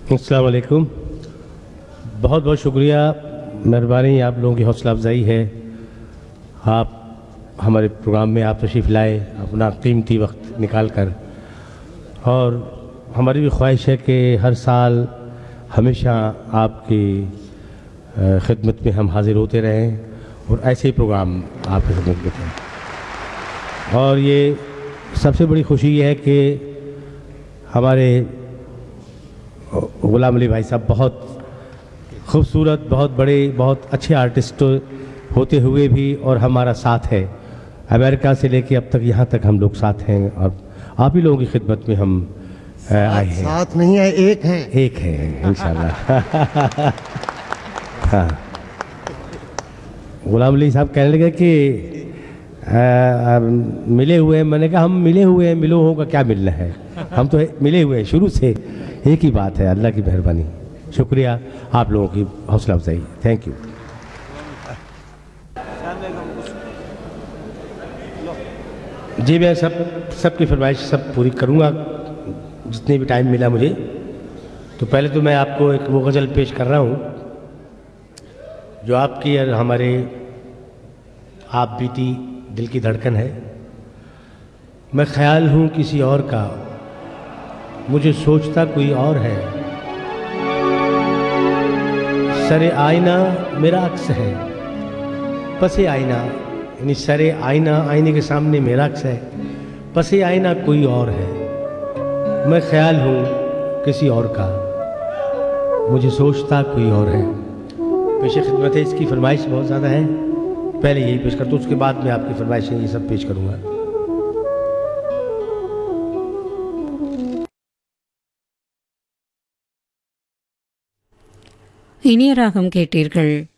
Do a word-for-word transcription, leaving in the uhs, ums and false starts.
अस्सलाम वालेकुम। बहुत बहुत शुक्रिया, मेहरबानी, आप लोगों की हौसला अफजाई है। आप हमारे प्रोग्राम में आप तशरीफ़ लाए अपना कीमती वक्त निकाल कर, और हमारी भी ख्वाहिश है कि हर साल हमेशा आपकी खिदमत में हम हाज़िर होते रहें और ऐसे ही प्रोग्राम आपकी खिदमत में करें। और ये सबसे बड़ी खुशी है कि हमारे गुलाम अली भाई साहब बहुत खूबसूरत, बहुत बड़े, बहुत अच्छे आर्टिस्ट होते हुए भी और हमारा साथ है। अमेरिका से लेके अब तक यहाँ तक हम लोग साथ हैं और आप ही लोगों की खिदमत में हम आए हैं। साथ नहीं है, एक हैं। एक हैं इंशाल्लाह। हाँ, गुलाम अली साहब कहने लगे कि आ, आ, मिले हुए हैं। मैंने कहा हम मिले हुए हैं, मिलो होगा क्या मिलना है, हम तो मिले हुए हैं शुरू से, एक ही बात है। अल्लाह की मेहरबानी, शुक्रिया आप लोगों की हौसला अफजाई। Thank you. जी, मैं सब सबकी फरमाइश सब पूरी करूँगा जितने भी टाइम मिला मुझे। तो पहले तो मैं आपको एक वो गज़ल पेश कर रहा हूँ जो आपकी और हमारे आप बीती दिल की धड़कन है। मैं ख्याल हूँ किसी और का, मुझे सोचता कोई और है। सरे आईना मेरा अक्स है, पसे आईना यानी सरे आईना, आईने के सामने मेरा अक्स है, पसे आईना कोई और है। मैं ख्याल हूँ किसी और का, मुझे सोचता कोई और है। पेश खिदमत है, इसकी फरमाइश बहुत ज़्यादा है, पहले यही पेश करता हूँ, उसके बाद मैं आपकी फरमाइशें ये सब पेश करूँगा। இனிய ராகம் கேட்டீர்கள்.